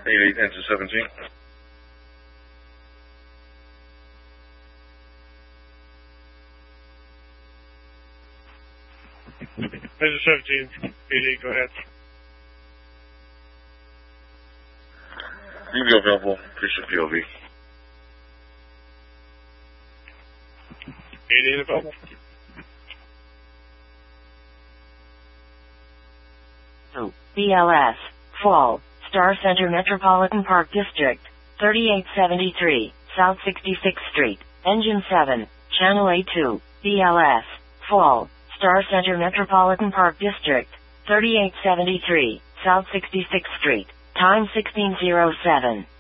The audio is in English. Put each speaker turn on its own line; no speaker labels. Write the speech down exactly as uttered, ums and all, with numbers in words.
eight eight, enter seventeen.
Enter seventeen, eight eight, go ahead.
You can be available, appreciate P O V.
eight eight available.
Oh, B L S, Fall, Star Center Metropolitan Park District, thirty-eight seventy-three, South sixty-sixth Street, Engine seven, Channel A two, B L S, Fall, Star Center Metropolitan Park District, thirty-eight seventy-three, South sixty-sixth Street, time sixteen oh seven.